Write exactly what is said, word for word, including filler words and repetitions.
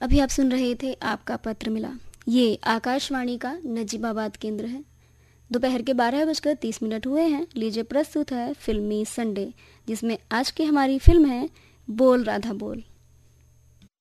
अभी आप सुन रहे थे आपका पत्र मिला। ये आकाशवाणी का नजीबाबाद केंद्र है। दोपहर के बारह बजकर तीस मिनट हुए हैं। लीजिए प्रस्तुत है फिल्मी संडे, जिसमें आज की हमारी फिल्म है बोल राधा बोल।